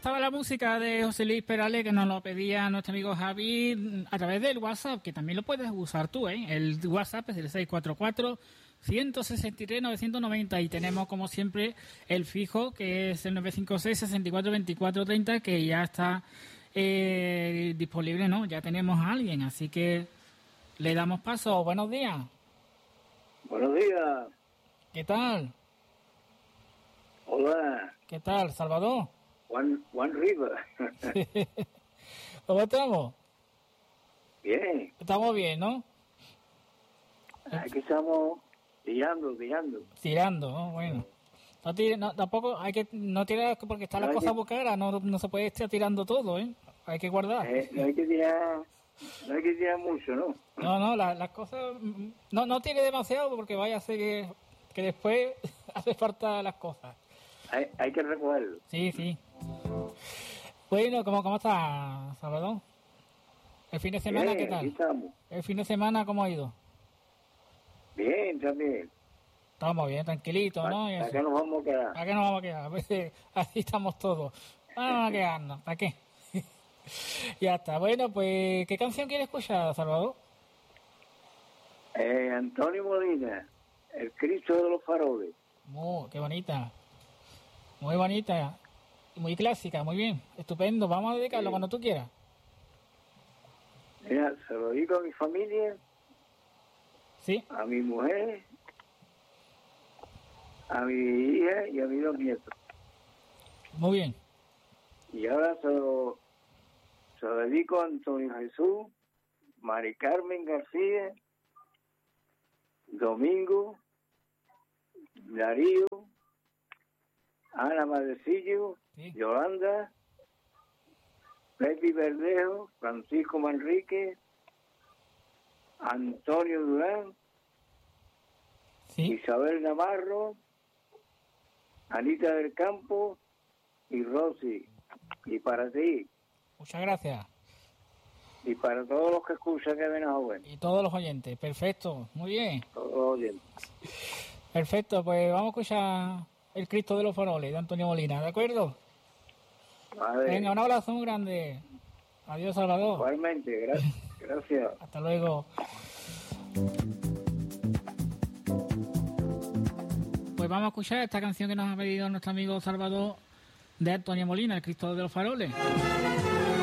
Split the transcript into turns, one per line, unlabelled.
estaba la música de José Luis Perales, que nos lo pedía nuestro amigo Javi a través del WhatsApp, que también lo puedes usar tú, ¿eh? El WhatsApp es el 644-163-990 y tenemos, como siempre, el fijo, que es el 956-64-24-30, que ya está disponible, ¿no? Ya tenemos a alguien, así que le damos paso. Buenos días.
Buenos días.
¿Qué tal?
Hola.
¿Qué tal, Salvador?
Juan Rivas.
¿Cómo estamos?
Bien.
Estamos bien, ¿no?
Aquí estamos tirando.
Tirando, ¿no? Bueno. Tampoco hay que no tirar porque está la cosa bocara, no se puede estar tirando todo, ¿eh? Hay que guardar.
No hay que tirar mucho, ¿no?
No, las cosas no tire demasiado porque vaya a ser que después hace falta las cosas.
Hay que recogerlo.
Sí. Bueno, ¿cómo está, Salvador? ¿El fin de semana
bien,
qué tal?
Aquí estamos.
¿El fin de semana cómo ha ido?
Bien, también.
Estamos bien, tranquilitos, ¿no?
¿Para qué nos vamos a quedar?
¿Para qué nos vamos a quedar? Pues, así estamos todos. Vamos a quedarnos, ¿para qué? Ya está. Bueno, pues, ¿qué canción quieres escuchar, Salvador?
Antonio Molina, El Cristo de los Faroles.
Qué bonita. Muy bonita. Muy clásica, muy bien. Estupendo. Vamos a dedicarlo cuando tú quieras.
Mira, se lo digo a mi familia,
Sí.
a mi mujer, a mi hija y a mis 2 nietos.
Muy bien.
Y ahora se lo dedico a Antonio Jesús, Mari Carmen García, Domingo, Darío, Ana Madecillo,
Sí.
Yolanda, Pepi Verdejo, Francisco Manrique, Antonio Durán,
Sí.
Isabel Navarro, Anita del Campo y Rosy. Y para ti,
Muchas gracias.
y para todos los que escuchan que ven a joven,
Y todos los oyentes. Perfecto. Muy bien.
todos los oyentes.
Perfecto. Pues vamos a escuchar El Cristo de los Faroles de Antonio Molina. ¿De acuerdo?
Vale.
Venga, un abrazo muy grande. Adiós, Salvador.
Igualmente, gracias.
Hasta luego. Pues vamos a escuchar esta canción que nos ha pedido nuestro amigo Salvador de Antonio Molina, El Cristo de los Faroles.